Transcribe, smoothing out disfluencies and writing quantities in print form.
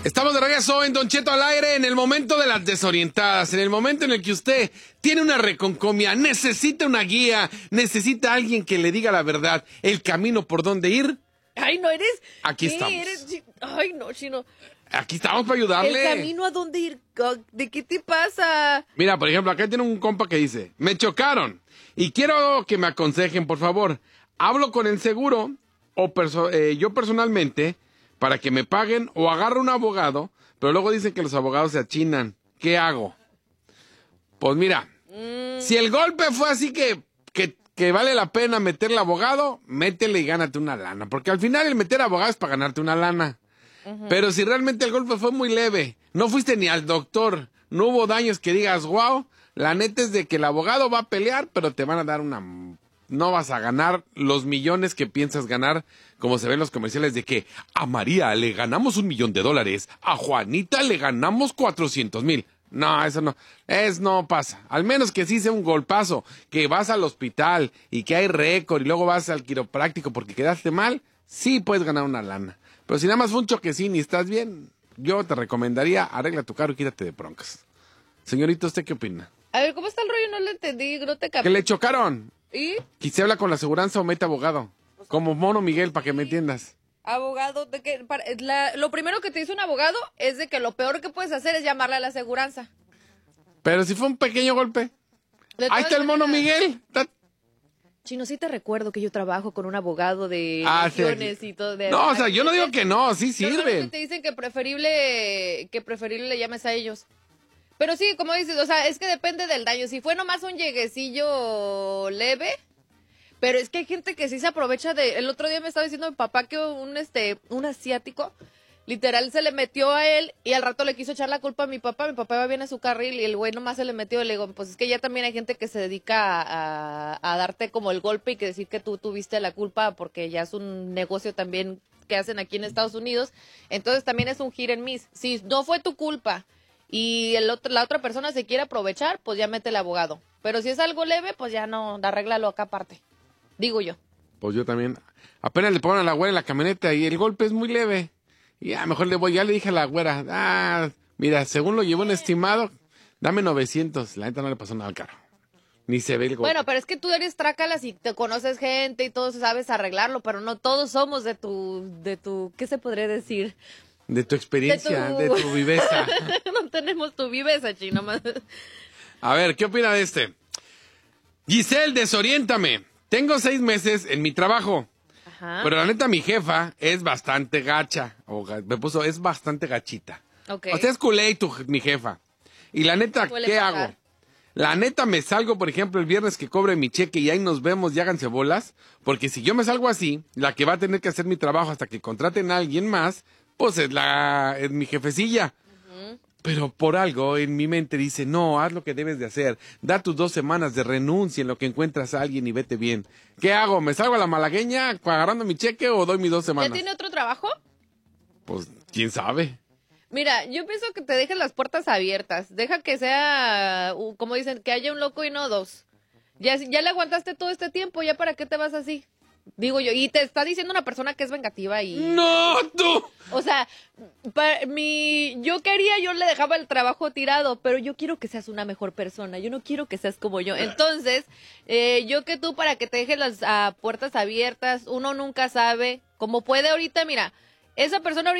Estamos de regreso en Don Cheto al aire, en el momento de las desorientadas, en el momento en el que usted tiene una reconcomia, necesita una guía, necesita alguien que le diga la verdad, el camino por donde ir. Ay, no eres. Aquí ¿Qué estamos. eres? Ay, no, Chino. Aquí estamos para ayudarle. El camino a dónde ir. ¿De qué te pasa? Mira, por ejemplo, acá tiene un compa que dice, me chocaron y quiero que me aconsejen, por favor. Hablo con el seguro o yo personalmente para que me paguen o agarro un abogado, pero luego dicen que los abogados se achinan. ¿Qué hago? Pues mira, si el golpe fue así que vale la pena meterle abogado, métele y gánate una lana. Porque al final el meter abogado es para ganarte una lana. Pero si realmente el golpe fue muy leve, no fuiste ni al doctor, no hubo daños que digas, wow, la neta es de que el abogado va a pelear, pero te van a dar una... No vas a ganar los millones que piensas ganar, como se ven los comerciales de que a María le ganamos $1,000,000, a Juanita le ganamos 400,000. No, eso no pasa. Al menos que sí sea un golpazo, que vas al hospital y que hay récord y luego vas al quiropráctico porque quedaste mal, sí puedes ganar una lana. Pero si nada más fue un choquecín y estás bien, yo te recomendaría arregla tu carro y quítate de broncas. Señorita, ¿usted qué opina? A ver, ¿cómo está el rollo? No le entendí, no te capté. Que le chocaron. ¿Y? ¿Y se habla con la aseguranza o mete abogado? Como Mono Miguel, para que me entiendas. Abogado, lo primero que te dice un abogado es de que lo peor que puedes hacer es llamarle a la aseguranza. Pero si fue un pequeño golpe. Ahí está el Mono Miguel. Chino, sí te recuerdo que yo trabajo con un abogado de sí. y todo. No, o sea, yo no digo que no, sí sirve. Normalmente te dicen que preferible le llames a ellos. Pero sí, como dices, o sea, es que depende del daño. Si fue nomás un lleguecillo leve, pero es que hay gente que sí se aprovecha de... El otro día me estaba diciendo mi papá que un asiático, literal, se le metió a él y al rato le quiso echar la culpa a mi papá. Mi papá iba bien a su carril y el güey nomás se le metió. Y le digo, pues es que ya también hay gente que se dedica a darte como el golpe y que decir que tú tuviste la culpa porque ya es un negocio también que hacen aquí en Estados Unidos. Entonces también es un hit and miss. Si no fue tu culpa y la otra persona se quiere aprovechar, pues ya mete el abogado. Pero si es algo leve, pues ya no, arréglalo acá aparte. Digo yo. Pues yo también. Apenas le ponen a la güera en la camioneta y el golpe es muy leve. Y mejor ya le dije a la güera, mira, según lo llevó un estimado, dame 900. La neta no le pasó nada al carro. Ni se ve el golpe. Bueno, pero es que tú eres trácalas y te conoces gente y todos sabes arreglarlo, pero no todos somos de tu, ¿qué se podría decir? De tu experiencia, de tu viveza. No tenemos tu viveza, Chino. A ver, ¿qué opina de este? Giselle, desoriéntame. Tengo 6 meses en mi trabajo. Ajá. Pero la neta, mi jefa es bastante gacha. Es bastante gachita. Okay. O sea, es culé mi jefa. Y la neta, ¿qué hago? La neta, me salgo, por ejemplo, el viernes que cobre mi cheque y ahí nos vemos y háganse bolas. Porque si yo me salgo así, la que va a tener que hacer mi trabajo hasta que contraten a alguien más, pues es mi jefecilla. Pero por algo en mi mente dice, no, haz lo que debes de hacer. Da tus 2 semanas de renuncia en lo que encuentras a alguien y vete bien. ¿Qué hago? ¿Me salgo a la malagueña agarrando mi cheque o doy mis 2 semanas? ¿Ya tiene otro trabajo? Pues, ¿quién sabe? Mira, yo pienso que te dejes las puertas abiertas. Deja que sea, como dicen, que haya un loco y no 2. Ya le aguantaste todo este tiempo, ¿ya para qué te vas así? Digo yo, y te está diciendo una persona que es vengativa y... ¡No, tú! O sea, yo le dejaba el trabajo tirado, pero yo quiero que seas una mejor persona, yo no quiero que seas como yo. Entonces, yo que tú para que te dejes las puertas abiertas, uno nunca sabe, como puede ahorita, mira, esa persona ahorita